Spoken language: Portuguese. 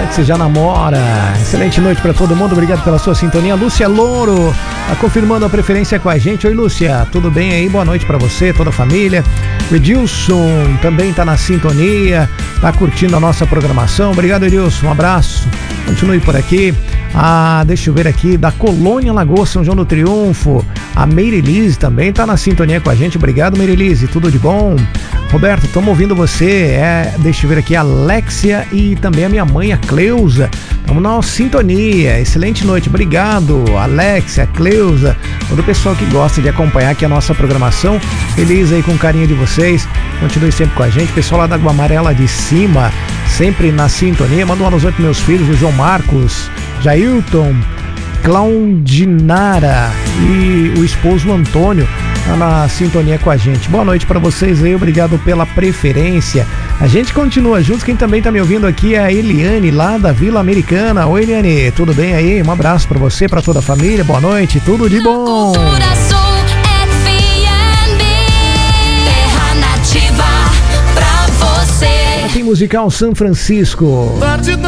que você já namora. Excelente noite para todo mundo, obrigado pela sua sintonia. Lúcia Louro tá confirmando a preferência com a gente. Oi, Lúcia, tudo bem aí? Boa noite para você, toda a família. O Edilson também tá na sintonia, tá curtindo a nossa programação. Obrigado, Edilson, um abraço, continue por aqui. Deixa eu ver aqui, da Colônia Lagoa, São João do Triunfo, a Meirelise também tá na sintonia com a gente. Obrigado, Meirelise, tudo de bom? Roberto, estamos ouvindo você. Deixa eu ver aqui, a Alexia e também a minha mãe, a Cleusa. Estamos na sintonia. Excelente noite. Obrigado, Alexia, Cleusa, todo o pessoal que gosta de acompanhar aqui a nossa programação. Feliz aí com o carinho de vocês. Continue sempre com a gente. Pessoal lá da Água Amarela de Cima, sempre na sintonia. Manda um alô para meus filhos, o João Marcos, Jailton, Claudinara e o esposo Antônio tá na sintonia com a gente. Boa noite para vocês aí, obrigado pela preferência. A gente continua juntos. Quem também tá me ouvindo aqui é a Eliane, lá da Vila Americana. Oi, Eliane, tudo bem aí? Um abraço para você, para toda a família. Boa noite, tudo de bom. Tem musical São Francisco.